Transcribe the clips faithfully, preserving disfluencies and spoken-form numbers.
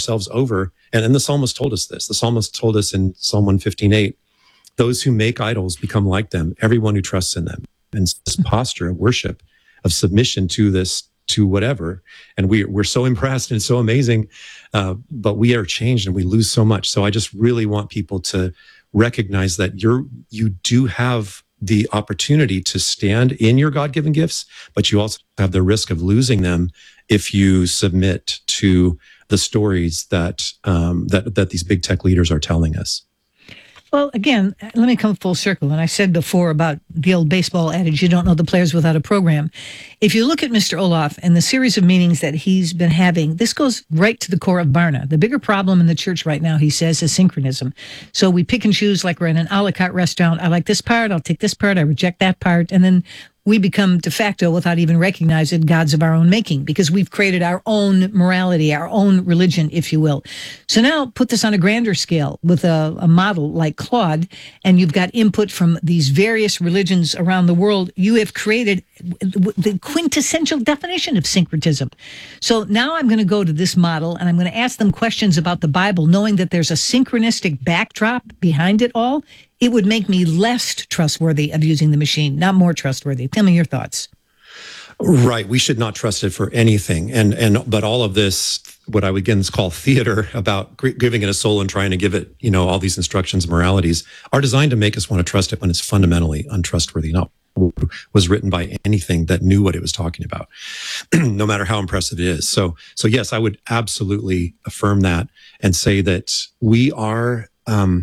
ourselves over. And, and the psalmist told us this. The psalmist told us in Psalm one fifteen eight, those who make idols become like them, everyone who trusts in them. And this posture of worship, of submission to this, to whatever. And we, we're so impressed and so amazing, uh, but we are changed and we lose so much. So I just really want people to recognize that you're, you do have the opportunity to stand in your God-given gifts, but you also have the risk of losing them if you submit to the stories that um, that that these big tech leaders are telling us. Well, again, let me come full circle. And I said before about the old baseball adage, you don't know the players without a program. If you look at Mister Olaf and the series of meetings that he's been having, this goes right to the core of Barna. The bigger problem in the church right now, he says, is synchronism. So we pick and choose like we're in an a la carte restaurant. I like this part, I'll take this part, I reject that part. And then we become de facto, without even recognizing, gods of our own making, because we've created our own morality, our own religion, if you will. So now put this on a grander scale with a, a model like Claude, and you've got input from these various religions around the world. You have created the quintessential definition of syncretism. So now I'm going to go to this model, and I'm going to ask them questions about the Bible, knowing that there's a synchronistic backdrop behind it all. It would make me less trustworthy of using the machine, not more trustworthy. Tell me your thoughts. Right. We should not trust it for anything. And, and, but all of this, what I would again call theater about giving it a soul and trying to give it, you know, all these instructions, moralities, are designed to make us want to trust it when it's fundamentally untrustworthy, not was written by anything that knew what it was talking about, no matter how impressive it is. So, so yes, I would absolutely affirm that and say that we are, um,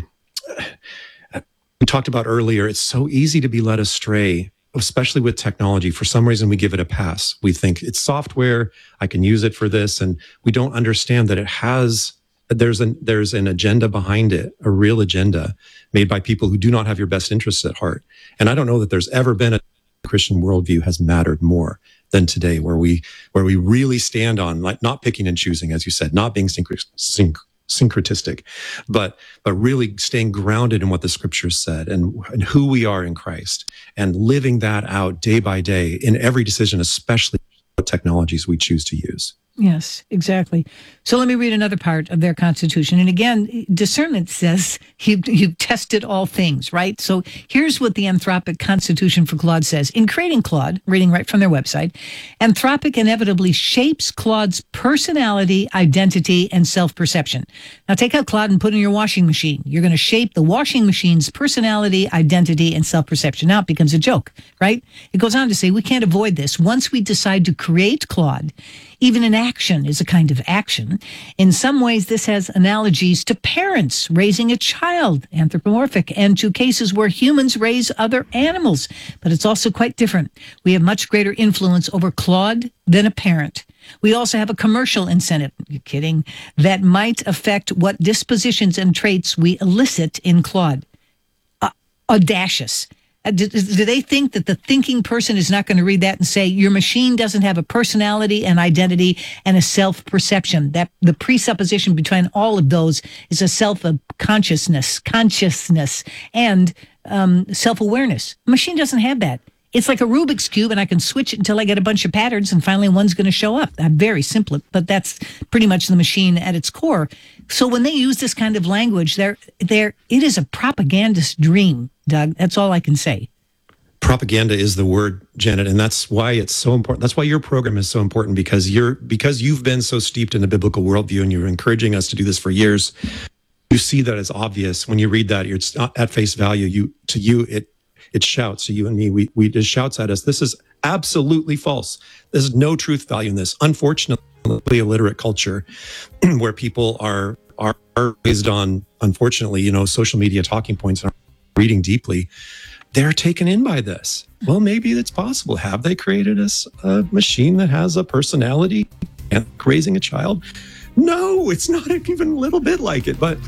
we talked about earlier, it's so easy to be led astray, especially with technology. For some reason, we give it a pass. We think it's software, I can use it for this, and we don't understand that it has, there's an, there's an agenda behind it, a real agenda made by people who do not have your best interests at heart. And I don't know that there's ever been a Christian worldview has mattered more than today, where we where we really stand on, like, not picking and choosing, as you said, not being synch synch syncretistic, but but really staying grounded in what the scriptures said and, and who we are in Christ, and living that out day by day in every decision, especially what technologies we choose to use. Yes, exactly. So let me read another part of their Constitution. And again, discernment says you, you've tested all things, right? So here's what the Anthropic Constitution for Claude says. In creating Claude, reading right from their website, Anthropic inevitably shapes Claude's personality, identity, and self-perception. Now take out Claude and put it in your washing machine. You're going to shape the washing machine's personality, identity, and self-perception. Now it becomes a joke, right? It goes on to say we can't avoid this. Once we decide to create Claude, even an action is a kind of action. In some ways, this has analogies to parents raising a child, anthropomorphic, and to cases where humans raise other animals. But it's also quite different. We have much greater influence over Claude than a parent. We also have a commercial incentive, you're kidding, that might affect what dispositions and traits we elicit in Claude. Uh, audacious. Do, do they think that the thinking person is not going to read that and say, your machine doesn't have a personality and identity and a self-perception? That the presupposition between all of those is a self-consciousness, consciousness, and um, self-awareness. A machine doesn't have that. It's like a Rubik's Cube, and I can switch it until I get a bunch of patterns, and finally one's going to show up. I'm very simple, but that's pretty much the machine at its core. So when they use this kind of language, they're, they're, it is a propagandist dream, Doug. That's all I can say. Propaganda is the word, Janet, and that's why it's so important. That's why your program is so important, because you're because you've been so steeped in the biblical worldview, and you're encouraging us to do this for years. You see that as obvious when you read that. It's not at face value. You to you it. It shouts to you and me. We, we it shouts at us. This is absolutely false. There's no truth value in this. Unfortunately, illiterate culture where people are, are are raised on, unfortunately, you know, social media talking points and are reading deeply, they're taken in by this. Well, maybe it's possible. Have they created a, a machine that has a personality and raising a child? No, it's not even a little bit like it. But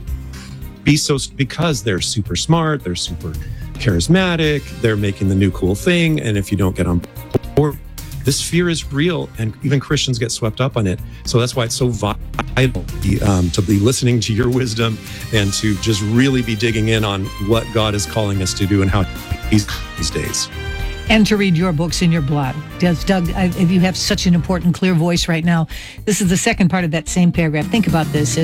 be so because they're super smart, they're super charismatic, they're making the new cool thing, and if you don't get on board, this fear is real, and even Christians get swept up on it. So that's why it's so vital um, to be listening to your wisdom and to just really be digging in on what God is calling us to do and how he's these days. And to read your books in your blog. Does Doug, I, you have such an important, clear voice right now. This is the second part of that same paragraph. Think about this.